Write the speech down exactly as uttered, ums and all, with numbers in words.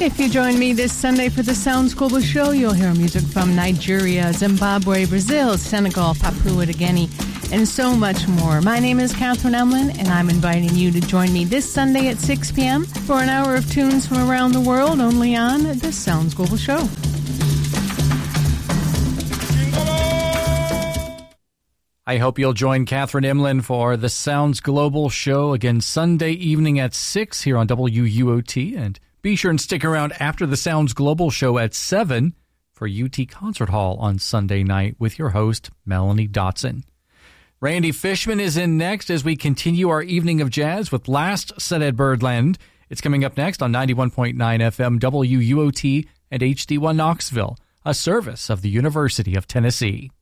If you join me this Sunday for the Sounds Global Show, you'll hear music from Nigeria, Zimbabwe, Brazil, Senegal, Papua New Guinea, and so much more. My name is Catherine Emlin, and I'm inviting you to join me this Sunday at six p.m. for an hour of tunes from around the world, only on the Sounds Global Show. I hope you'll join Catherine Emlin for the Sounds Global Show again Sunday evening at six here on W U O T, and be sure and stick around after the Sounds Global Show at seven for U T Concert Hall on Sunday night with your host, Melanie Dotson. Randy Fishman is in next as we continue our evening of jazz with Last Set at Birdland. It's coming up next on ninety-one point nine F M W U O T and H D one Knoxville, a service of the University of Tennessee.